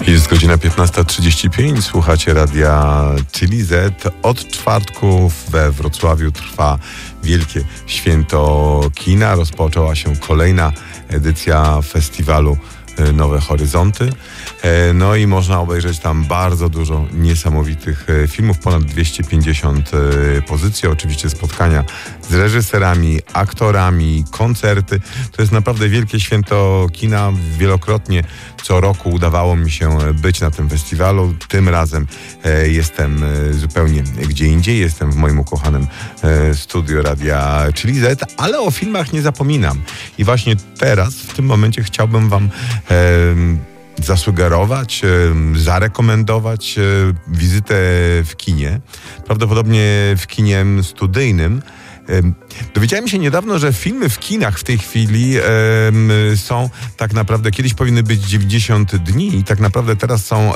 Jest godzina 15:35, słuchacie radia Chili Z. Od czwartku we Wrocławiu trwa wielkie święto kina. Rozpoczęła się kolejna edycja festiwalu Nowe Horyzonty. No i można obejrzeć tam bardzo dużo niesamowitych filmów, ponad 250 pozycji, oczywiście spotkania z reżyserami, aktorami, koncerty. To jest naprawdę wielkie święto kina. Wielokrotnie co roku udawało mi się być na tym festiwalu. Tym razem jestem zupełnie gdzie indziej. Jestem w moim ukochanym studio radia Chili Z, ale o filmach nie zapominam. I właśnie teraz, w tym momencie chciałbym wam zasugerować, zarekomendować wizytę w kinie. Prawdopodobnie w kinie studyjnym. Dowiedziałem się niedawno, że filmy w kinach w tej chwili są tak naprawdę, kiedyś powinny być 90 dni i tak naprawdę teraz są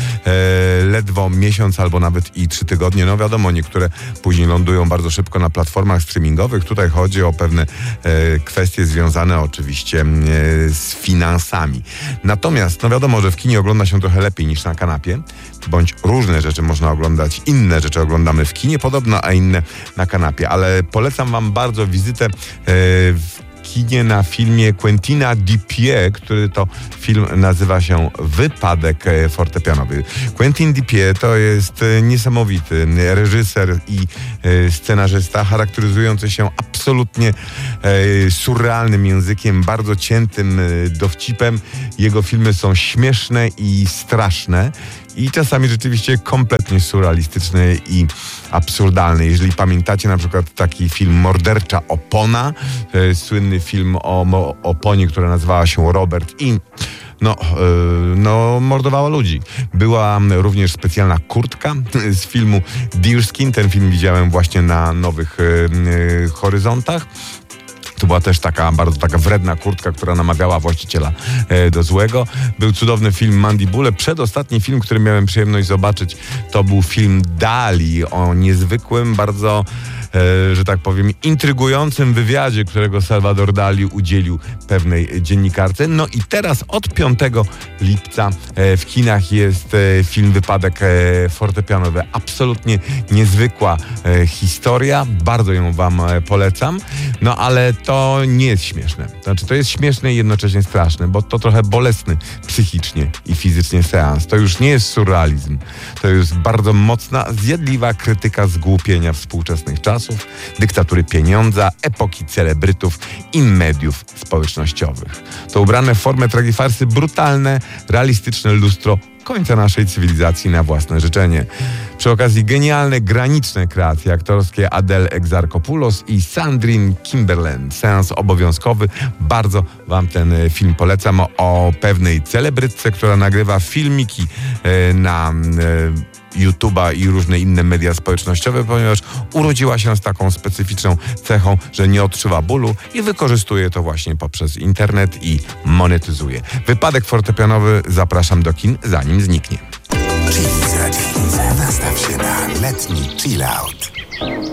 ledwo miesiąc albo nawet i 3 tygodnie. No wiadomo, niektóre później lądują bardzo szybko na platformach streamingowych. Tutaj chodzi o pewne kwestie związane oczywiście z finansami. Natomiast no wiadomo, że w kinie ogląda się trochę lepiej niż na kanapie, bądź różne rzeczy można oglądać, inne rzeczy oglądamy w kinie podobno, a inne na kanapie. Ale polecam wam bardzo wizytę w kinie na filmie Quentina Dupieux, który to film nazywa się Wypadek fortepianowy. Quentin Dupieux to jest niesamowity reżyser i scenarzysta, charakteryzujący się absolutnie surrealnym językiem, bardzo ciętym dowcipem. Jego filmy są śmieszne i straszne i czasami rzeczywiście kompletnie surrealistyczne i absurdalne. Jeżeli pamiętacie na przykład taki film Mordercza opona, słynny film o oponie, która nazywała się Robert i mordowała ludzi. Była również specjalna kurtka z filmu Deerskin. Ten film widziałem właśnie na Nowych Horyzontach. To była też bardzo taka wredna kurtka, która namawiała właściciela do złego. Był cudowny film Mandibule. Przedostatni film, który miałem przyjemność zobaczyć, to był film Dali o niezwykłym, bardzo że tak powiem, intrygującym wywiadzie, którego Salvador Dali udzielił pewnej dziennikarce. No i teraz od 5 lipca w kinach jest film Wypadek fortepianowy. Absolutnie niezwykła historia. Bardzo ją wam polecam. No ale to nie jest śmieszne. Znaczy to jest śmieszne i jednocześnie straszne, bo to trochę bolesny psychicznie i fizycznie seans. To już nie jest surrealizm. To jest bardzo mocna, zjadliwa krytyka zgłupienia współczesnych czasów, dyktatury pieniądza, epoki celebrytów i mediów społecznościowych. To ubrane w formę tragifarsy brutalne, realistyczne lustro końca naszej cywilizacji na własne życzenie. Przy okazji genialne, graniczne kreacje aktorskie Adele Exarchopoulos i Sandrine Kimberlin. Seans obowiązkowy. Bardzo wam ten film polecam o pewnej celebrytce, która nagrywa filmiki na YouTube'a i różne inne media społecznościowe, ponieważ urodziła się z taką specyficzną cechą, że nie odczuwa bólu i wykorzystuje to właśnie poprzez internet i monetyzuje. Wypadek fortepianowy, zapraszam do kin, zanim zniknie. Chili Z. Nastaw się na letni chill out.